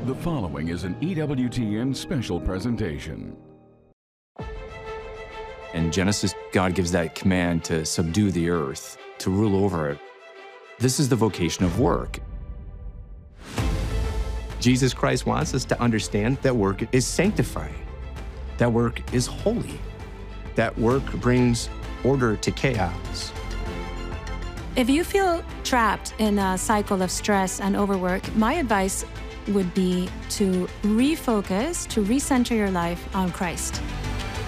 The following is an EWTN special presentation. In Genesis, God gives that command to subdue the earth, to rule over it. This is the vocation of work. Jesus Christ wants us to understand that work is sanctifying, that work is holy, that work brings order to chaos. If you feel trapped in a cycle of stress and overwork, my advice would be to refocus, to recenter your life on Christ.